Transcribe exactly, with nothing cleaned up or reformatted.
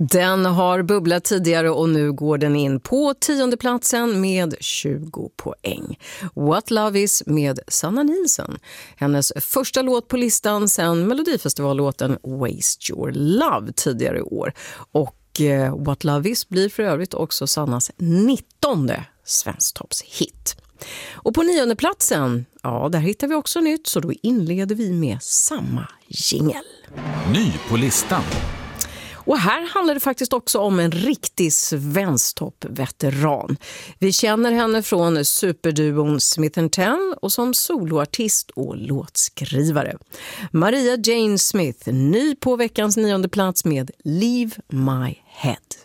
Den har bubblat tidigare och nu går den in på tionde platsen med tjugo poäng. What Love Is med Sanna Nielsen. Hennes första låt på listan sen Melodifestivallåten Waste Your Love tidigare i år. Och eh, What Love Is blir för övrigt också Sannas nittonde svensktoppshit. Och på nionde platsen, ja, där hittar vi också nytt, så då inleder vi med samma jingle. Ny på listan. Och här handlar det faktiskt också om en riktig svensktoppveteran. Vi känner henne från superduon Smith and Ten och som soloartist och låtskrivare. Maria Jane Smith, ny på veckans nionde plats med Leave My Head.